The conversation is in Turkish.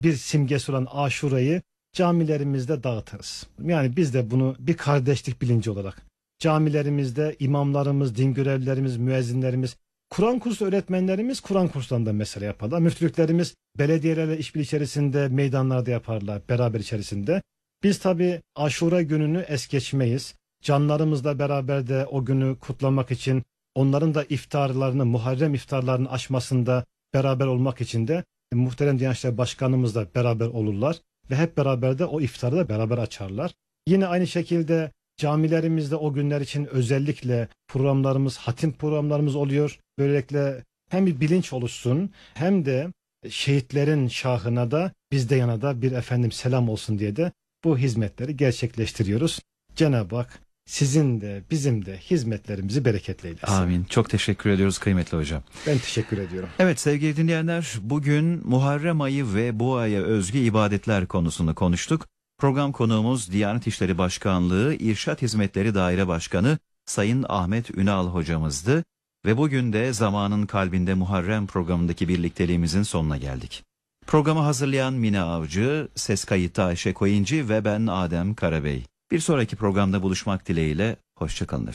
bir simgesi olan Aşura'yı camilerimizde dağıtırız. Yani biz de bunu bir kardeşlik bilinci olarak camilerimizde imamlarımız, din görevlilerimiz, müezzinlerimiz, Kur'an kursu öğretmenlerimiz Kur'an kurslarında mesela yaparlar. Müftülüklerimiz belediyelerle işbirliği içerisinde meydanlarda yaparlar beraber içerisinde. Biz tabii Aşura gününü es geçmeyiz. Canlarımızla beraber de o günü kutlamak için onların da iftarlarını, Muharrem iftarlarını açmasında beraber olmak için de muhterem Diyanet İşleri Başkanımızla beraber olurlar ve hep beraber de o iftarı da beraber açarlar. Yine aynı şekilde camilerimizde o günler için özellikle programlarımız, hatim programlarımız oluyor. Böylelikle hem bir bilinç oluşsun hem de şehitlerin şahına da bizde yana da bir selam olsun diye de bu hizmetleri gerçekleştiriyoruz. Cenab-ı Hak sizin de bizim de hizmetlerimizi bereketli eylesin. Amin. Çok teşekkür ediyoruz kıymetli hocam. Ben teşekkür ediyorum. Evet sevgili dinleyenler, bugün Muharrem ayı ve bu aya özgü ibadetler konusunu konuştuk. Program konuğumuz Diyanet İşleri Başkanlığı İrşad Hizmetleri Daire Başkanı Sayın Ahmet Ünal hocamızdı. Ve bugün de Zamanın Kalbinde Muharrem programındaki birlikteliğimizin sonuna geldik. Programı hazırlayan Mine Avcı, ses kayıtta Ayşe Koyuncu ve ben Adem Karabey. Bir sonraki programda buluşmak dileğiyle, hoşça kalın efendim.